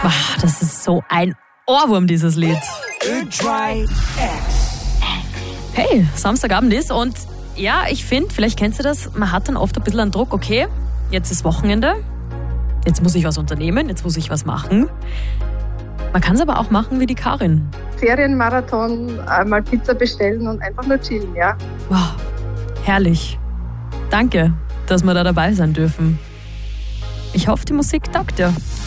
Das ist so ein Ohrwurm, dieses Lied. Hey, Samstagabend ist und ja, ich finde, vielleicht kennst du das, man hat dann oft ein bisschen einen Druck, okay, jetzt ist Wochenende, jetzt muss ich was unternehmen, jetzt muss ich was machen. Man kann es aber auch machen wie die Karin. Ferienmarathon, mal Pizza bestellen und einfach nur chillen, ja. Wow, herrlich. Danke, dass wir da dabei sein dürfen. Ich hoffe, die Musik taugt dir.